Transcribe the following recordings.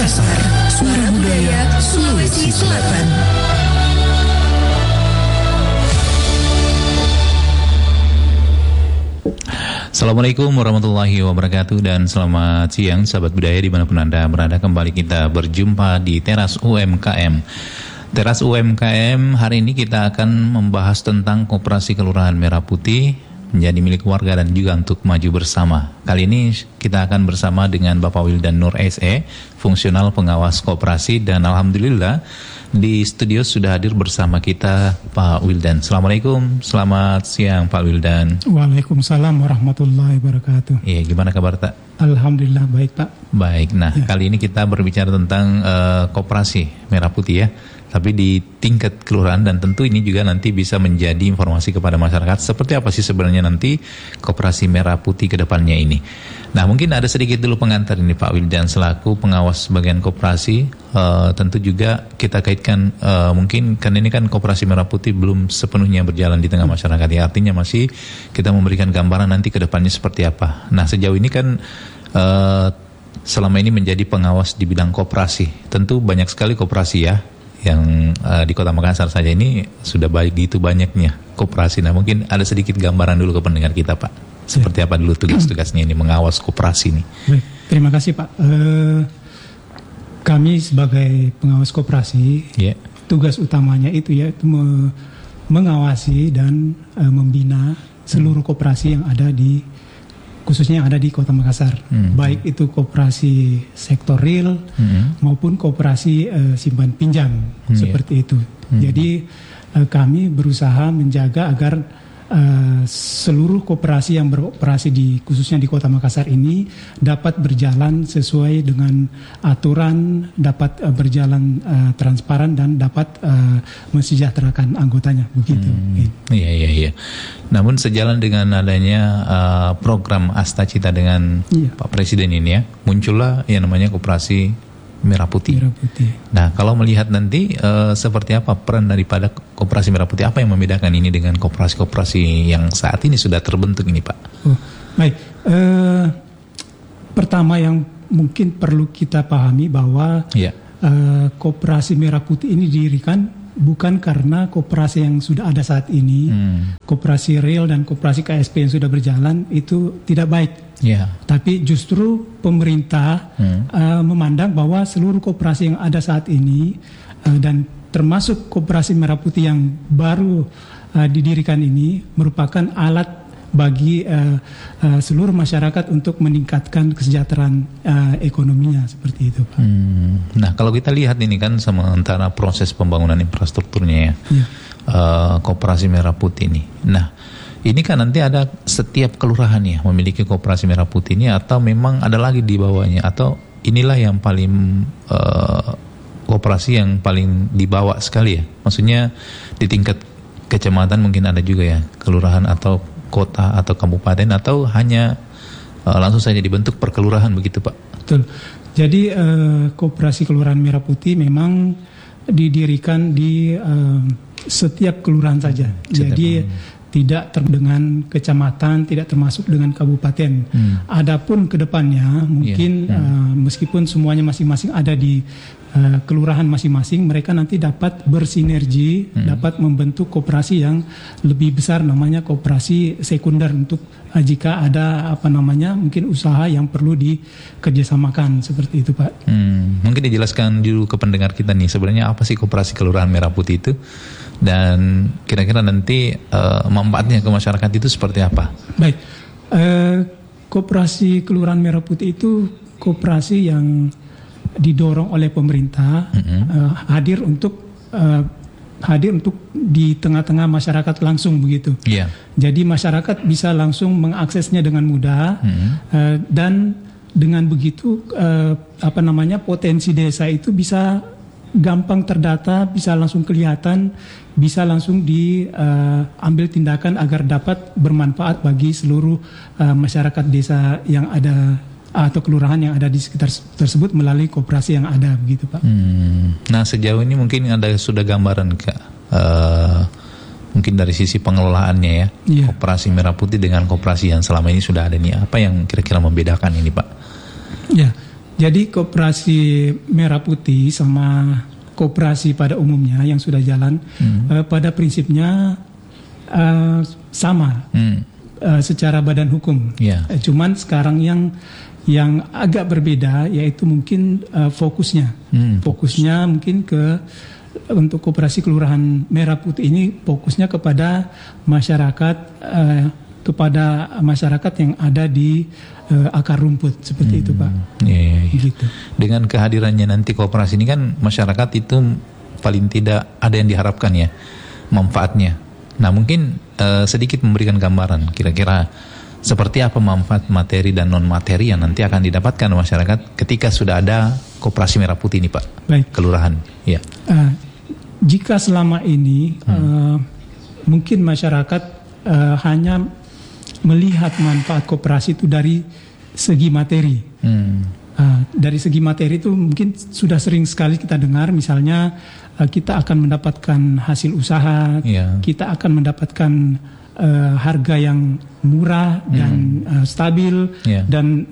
Makassar, Suara Budaya Sulawesi Selatan. Assalamualaikum warahmatullahi wabarakatuh dan selamat siang sahabat budaya dimanapun Anda berada. Kembali kita berjumpa di Teras UMKM. Teras UMKM hari ini kita akan membahas tentang Koperasi Kelurahan Merah Putih menjadi milik warga dan juga untuk maju bersama. Kali ini kita akan bersama dengan Bapak Wildan Nur SE, fungsional pengawas koperasi, dan alhamdulillah di studio sudah hadir bersama kita Pak Wildan. Assalamualaikum, selamat siang Pak Wildan. Waalaikumsalam warahmatullahi wabarakatuh. Iya, gimana kabar Pak? Alhamdulillah baik Pak. Baik, nah kali ini kita berbicara tentang Koperasi Merah Putih ya. Tapi di tingkat kelurahan, dan tentu ini juga nanti bisa menjadi informasi kepada masyarakat seperti apa sih sebenarnya nanti Koperasi Merah Putih ke depannya ini. Nah, mungkin ada sedikit dulu pengantar ini Pak Wildan selaku pengawas bagian koperasi. Tentu juga kita kaitkan mungkin kan ini kan Koperasi Merah Putih belum sepenuhnya berjalan di tengah masyarakat ya, artinya masih kita memberikan gambaran nanti ke depannya seperti apa. Nah, sejauh ini kan selama ini menjadi pengawas di bidang koperasi, tentu banyak sekali koperasi ya yang di Kota Makassar saja ini sudah begitu banyaknya koperasi. Nah, mungkin ada sedikit gambaran dulu ke pendengar kita Pak, seperti apa dulu tugas-tugasnya ini mengawas koperasi ini. Baik, terima kasih Pak. Kami sebagai pengawas koperasi, tugas utamanya itu yaitu mengawasi dan membina seluruh koperasi yang ada di, khususnya yang ada di Kota Makassar, baik itu koperasi sektor real maupun koperasi simpan pinjam seperti itu. Jadi kami berusaha menjaga agar seluruh koperasi yang beroperasi di khususnya di Kota Makassar ini dapat berjalan sesuai dengan aturan, dapat berjalan transparan dan dapat mensejahterakan anggotanya begitu. Iya. Namun sejalan dengan adanya program Asta Cita dengan Pak Presiden ini ya, muncullah yang namanya Koperasi Merah Putih. Nah, kalau melihat nanti seperti apa peran daripada Koperasi Merah Putih, apa yang membedakan ini dengan koperasi-koperasi yang saat ini sudah terbentuk ini Pak? Baik, pertama yang mungkin perlu kita pahami bahwa Koperasi Merah Putih ini didirikan bukan karena koperasi yang sudah ada saat ini, koperasi real dan koperasi KSP yang sudah berjalan itu tidak baik. Tapi justru pemerintah memandang bahwa seluruh koperasi yang ada saat ini dan termasuk Koperasi Merah Putih yang baru didirikan ini merupakan alat bagi seluruh masyarakat untuk meningkatkan kesejahteraan ekonominya seperti itu Pak. Nah, kalau kita lihat ini kan sementara proses pembangunan infrastrukturnya ya, Koperasi Merah Putih ini. Nah, ini kan nanti ada setiap kelurahan ya memiliki Koperasi Merah Putih ini, atau memang ada lagi di bawahnya, atau inilah yang paling koperasi yang paling dibawa sekali ya, maksudnya di tingkat kecamatan mungkin ada juga ya, kelurahan atau kota atau kabupaten, atau hanya langsung saja dibentuk per kelurahan begitu Pak? Betul. Jadi Koperasi Kelurahan Merah Putih memang didirikan di setiap kelurahan saja. Jadi tidak dengan kecamatan, tidak termasuk dengan kabupaten. Adapun ke depannya mungkin meskipun semuanya masing-masing ada di kelurahan masing-masing, mereka nanti dapat bersinergi, dapat membentuk koperasi yang lebih besar, namanya koperasi sekunder, untuk jika ada mungkin usaha yang perlu dikerjasamakan seperti itu Pak. Mungkin dijelaskan dulu ke pendengar kita nih, sebenarnya apa sih Koperasi Kelurahan Merah Putih itu, dan kira-kira nanti manfaatnya ke masyarakat itu seperti apa? Baik, Koperasi Kelurahan Merah Putih itu koperasi yang didorong oleh pemerintah, hadir untuk di tengah-tengah masyarakat langsung begitu. Jadi masyarakat bisa langsung mengaksesnya dengan mudah, dan dengan begitu potensi desa itu bisa gampang terdata, bisa langsung kelihatan, bisa langsung diambil tindakan agar dapat bermanfaat bagi seluruh masyarakat desa yang ada atau kelurahan yang ada di sekitar tersebut melalui koperasi yang ada begitu Pak. Nah, sejauh ini mungkin ada sudah gambaran Kak, mungkin dari sisi pengelolaannya ya, Koperasi Merah Putih dengan koperasi yang selama ini sudah ada nih, apa yang kira-kira membedakan ini Pak? Ya, Jadi koperasi merah putih sama koperasi pada umumnya yang sudah jalan pada prinsipnya sama secara badan hukum. Cuman sekarang yang agak berbeda yaitu mungkin fokusnya. Fokusnya mungkin untuk koperasi kelurahan merah putih ini fokusnya kepada masyarakat yang ada di akar rumput seperti itu, Pak. Gitu. Dengan kehadirannya nanti koperasi ini kan masyarakat itu paling tidak ada yang diharapkan ya manfaatnya. Nah mungkin sedikit memberikan gambaran kira-kira seperti apa manfaat materi dan non materi yang nanti akan didapatkan masyarakat ketika sudah ada koperasi merah putih ini, Pak. Baik. Kelurahan. Ya. Jika selama ini mungkin masyarakat hanya melihat manfaat koperasi itu dari segi materi. Dari segi materi itu mungkin sudah sering sekali kita dengar, misalnya kita akan mendapatkan hasil usaha, kita akan mendapatkan harga yang murah dan stabil, dan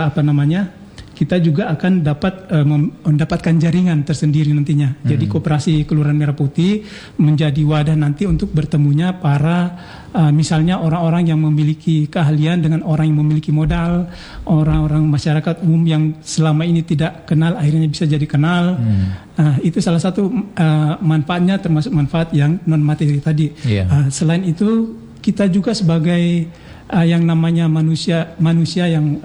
kita juga akan mendapatkan jaringan tersendiri nantinya. Jadi koperasi Kelurahan Merah Putih menjadi wadah nanti untuk bertemunya para misalnya orang-orang yang memiliki keahlian dengan orang yang memiliki modal, orang-orang masyarakat umum yang selama ini tidak kenal akhirnya bisa jadi kenal. Itu salah satu manfaatnya, termasuk manfaat yang non materi tadi. Selain itu kita juga sebagai yang namanya manusia yang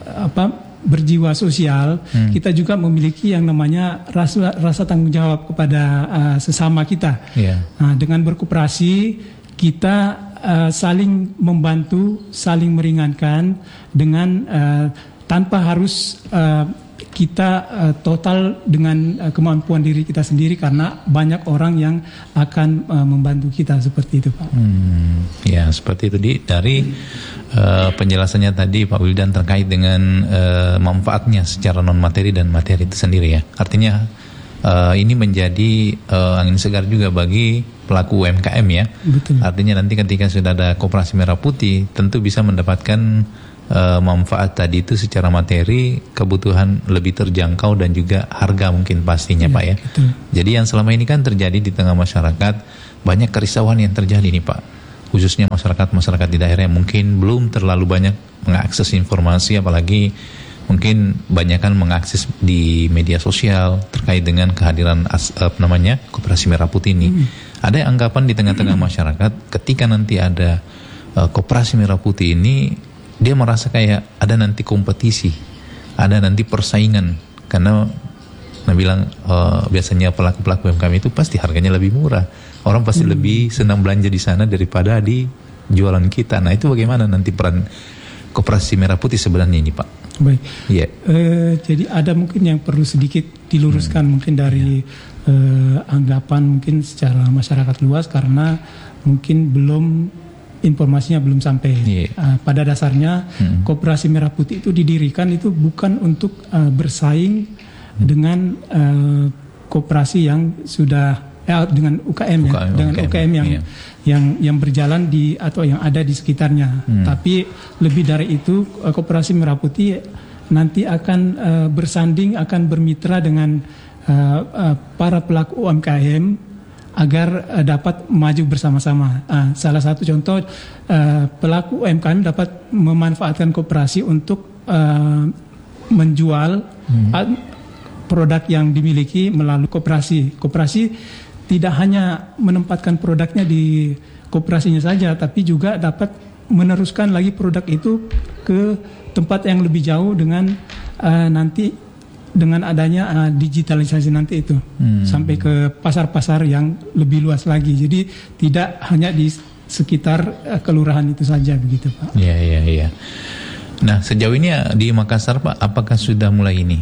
berjiwa sosial, kita juga memiliki yang namanya rasa tanggung jawab kepada sesama kita. Dengan berkoperasi kita saling membantu, saling meringankan dengan tanpa harus kita total dengan kemampuan diri kita sendiri, karena banyak orang yang akan membantu kita seperti itu, Pak. Ya seperti itu dari penjelasannya tadi Pak Wildan terkait dengan manfaatnya secara non materi dan materi itu sendiri ya. Artinya ini menjadi angin segar juga bagi pelaku UMKM ya. Betul. Artinya nanti ketika sudah ada koperasi merah putih tentu bisa mendapatkan manfaat tadi itu secara materi, kebutuhan lebih terjangkau dan juga harga mungkin pastinya Pak ya. Betul. Jadi yang selama ini kan terjadi di tengah masyarakat banyak kerisauan yang terjadi nih Pak, khususnya masyarakat di daerah yang mungkin belum terlalu banyak mengakses informasi, apalagi mungkin banyakkan mengakses di media sosial terkait dengan kehadiran koperasi merah putih ini. Ada yang anggapan di tengah-tengah masyarakat ketika nanti ada koperasi merah putih ini, dia merasa kayak ada nanti kompetisi, ada nanti persaingan, karena bilang biasanya pelaku-pelaku UMKM itu pasti harganya lebih murah, orang pasti lebih senang belanja di sana daripada di jualan kita. Nah itu bagaimana nanti peran koperasi merah putih sebenarnya ini Pak? Baik. Jadi ada mungkin yang perlu sedikit diluruskan mungkin dari anggapan mungkin secara masyarakat luas, karena mungkin informasinya belum sampai. Pada dasarnya koperasi merah putih itu didirikan itu bukan untuk bersaing dengan koperasi yang sudah dengan UKM dengan UKM yang berjalan di atau yang ada di sekitarnya. Tapi lebih dari itu, koperasi merah putih nanti akan bersanding, akan bermitra dengan para pelaku UMKM agar dapat maju bersama-sama. Salah satu contoh, pelaku UMKM dapat memanfaatkan koperasi untuk menjual produk yang dimiliki melalui koperasi. Koperasi tidak hanya menempatkan produknya di koperasinya saja, tapi juga dapat meneruskan lagi produk itu ke tempat yang lebih jauh dengan nanti dengan adanya digitalisasi nanti itu sampai ke pasar-pasar yang lebih luas lagi. Jadi tidak hanya di sekitar kelurahan itu saja begitu Pak. Iya. Nah sejauh ini di Makassar Pak, apakah sudah mulai ini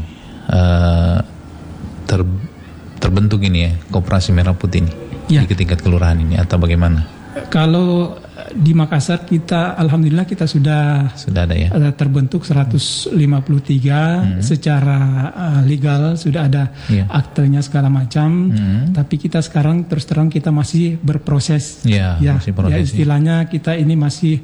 terbentuk ini ya koperasi merah putih ini di tingkat kelurahan ini atau bagaimana? Kalau di Makassar kita alhamdulillah kita sudah ada ya. Terbentuk 153 secara legal, sudah ada aktenya segala macam. Tapi kita sekarang terus terang kita masih berproses. Masih proses, istilahnya kita ini masih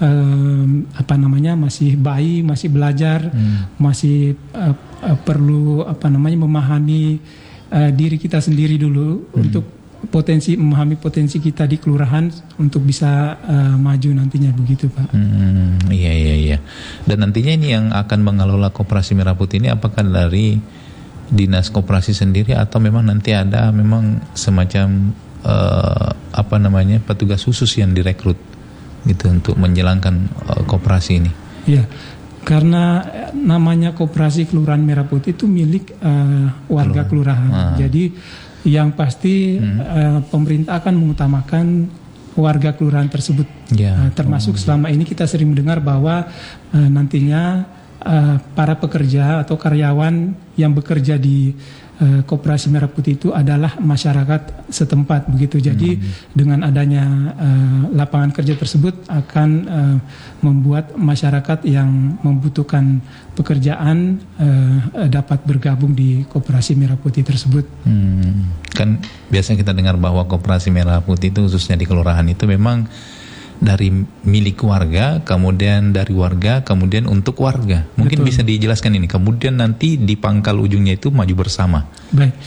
masih bayi, masih belajar, masih perlu memahami diri kita sendiri dulu untuk memahami potensi kita di kelurahan untuk bisa maju nantinya, begitu Pak. Iya. Dan nantinya ini yang akan mengelola Koperasi Merah Putih ini apakah dari Dinas Koperasi sendiri atau memang nanti ada memang semacam petugas khusus yang direkrut gitu untuk menjalankan koperasi ini? Iya. Karena namanya Koperasi Kelurahan Merah Putih itu milik warga kelurahan. Jadi yang pasti pemerintah akan mengutamakan warga kelurahan tersebut. Termasuk selama ini kita sering mendengar bahwa nantinya para pekerja atau karyawan yang bekerja di Koperasi Merah Putih itu adalah masyarakat setempat, begitu. Jadi dengan adanya lapangan kerja tersebut akan membuat masyarakat yang membutuhkan pekerjaan dapat bergabung di Koperasi Merah Putih tersebut. Kan biasa kita dengar bahwa Koperasi Merah Putih itu khususnya di kelurahan itu memang dari milik warga, kemudian dari warga, kemudian untuk warga. Mungkin bisa dijelaskan ini. Kemudian nanti di pangkal ujungnya itu maju bersama. Baik.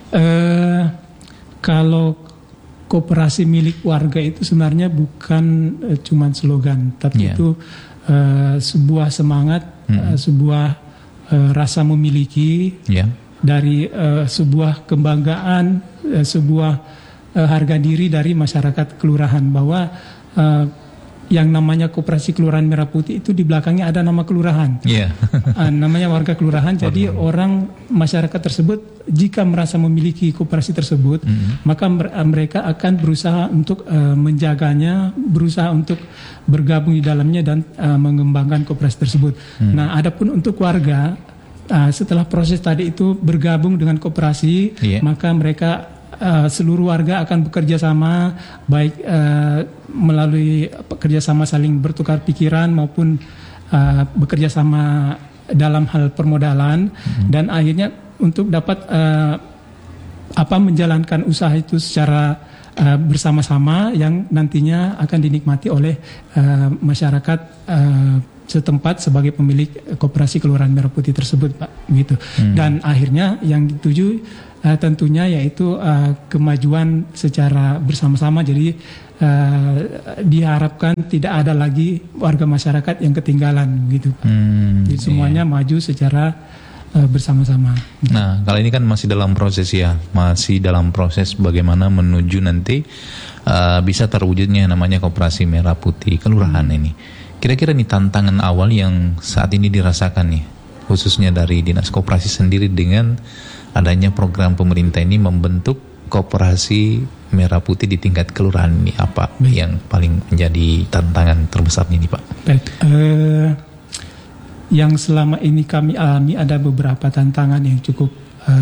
Kalau koperasi milik warga itu sebenarnya bukan cuma slogan, tapi itu sebuah semangat, sebuah rasa memiliki, dari sebuah kebanggaan, sebuah harga diri dari masyarakat kelurahan bahwa yang namanya Koperasi Kelurahan Merah Putih itu di belakangnya ada nama kelurahan, namanya warga kelurahan. Jadi orang masyarakat tersebut jika merasa memiliki koperasi tersebut, maka mereka akan berusaha untuk menjaganya, berusaha untuk bergabung di dalamnya dan mengembangkan koperasi tersebut. Nah, adapun untuk warga, setelah proses tadi itu bergabung dengan koperasi, maka mereka seluruh warga akan bekerja sama, baik melalui kerjasama saling bertukar pikiran maupun bekerja sama dalam hal permodalan, dan akhirnya untuk dapat menjalankan usaha itu secara bersama-sama yang nantinya akan dinikmati oleh masyarakat setempat sebagai pemilik Koperasi Kelurahan Merah Putih tersebut, Pak, gitu. Dan akhirnya yang dituju tentunya yaitu kemajuan secara bersama-sama. Jadi diharapkan tidak ada lagi warga masyarakat yang ketinggalan, gitu. Jadi semuanya maju secara bersama-sama. Nah, kalau ini kan masih dalam proses masih dalam proses bagaimana menuju nanti bisa terwujudnya namanya Koperasi Merah Putih Kelurahan ini. Kira-kira nih tantangan awal yang saat ini dirasakan nih, khususnya dari Dinas Koperasi sendiri dengan adanya program pemerintah ini membentuk Koperasi Merah Putih di tingkat kelurahan ini, apa yang paling menjadi tantangan terbesarnya ini, Pak? Baik, yang selama ini kami alami ada beberapa tantangan yang cukup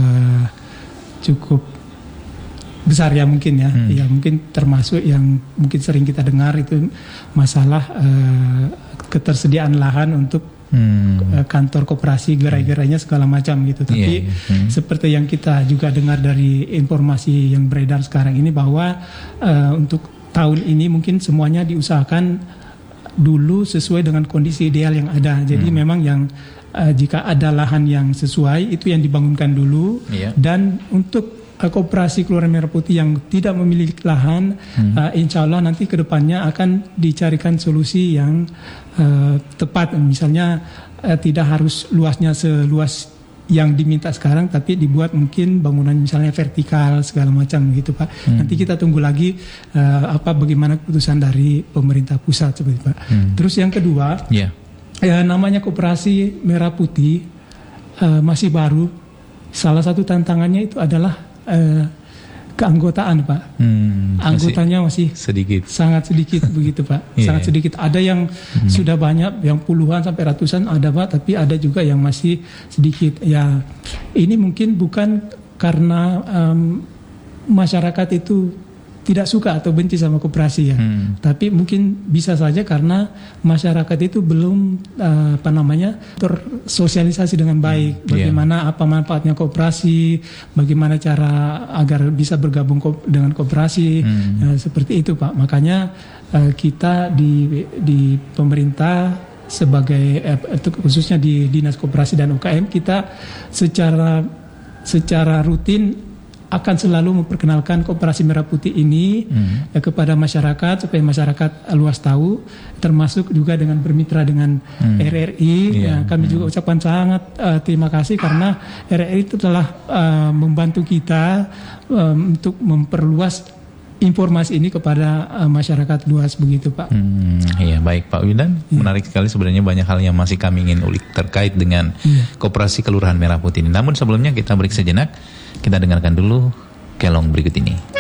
besar ya mungkin ya. Ya mungkin termasuk yang mungkin sering kita dengar itu masalah ketersediaan lahan untuk kantor koperasi, gerai-gerainya segala macam gitu. Tapi seperti yang kita juga dengar dari informasi yang beredar sekarang ini bahwa untuk tahun ini mungkin semuanya diusahakan dulu sesuai dengan kondisi ideal yang ada. Jadi memang yang jika ada lahan yang sesuai itu yang dibangunkan dulu, dan untuk Koperasi Kelurahan Merah Putih yang tidak memiliki lahan, insya Allah nanti ke depannya akan dicarikan solusi yang tepat. Misalnya tidak harus luasnya seluas yang diminta sekarang, tapi dibuat mungkin bangunan misalnya vertikal segala macam gitu, Pak. Nanti kita tunggu lagi bagaimana keputusan dari pemerintah pusat seperti Pak. Terus yang kedua, namanya Koperasi Merah Putih masih baru. Salah satu tantangannya itu adalah keanggotaan, Pak. Anggotanya masih sedikit, sangat sedikit begitu, Pak. Sangat sedikit. Ada yang sudah banyak, yang puluhan sampai ratusan ada, Pak, tapi ada juga yang masih sedikit. Ya, ini mungkin bukan karena masyarakat itu tidak suka atau benci sama koperasi ya. Tapi mungkin bisa saja karena masyarakat itu belum tersosialisasi dengan baik. Bagaimana apa manfaatnya koperasi, bagaimana cara agar bisa bergabung dengan koperasi, seperti itu Pak. Makanya kita di pemerintah sebagai khususnya di Dinas Koperasi dan UKM, kita secara rutin akan selalu memperkenalkan Koperasi Merah Putih ini kepada masyarakat supaya masyarakat luas tahu, termasuk juga dengan bermitra dengan RRI. Kami juga ucapkan sangat terima kasih karena RRI itu telah membantu kita untuk memperluas informasi ini kepada masyarakat luas begitu Pak. Iya baik Pak Wildan, menarik sekali sebenarnya banyak hal yang masih kami ingin ulik terkait dengan Koperasi Kelurahan Merah Putih ini. Namun sebelumnya kita break sejenak, kita dengarkan dulu kelong berikut ini.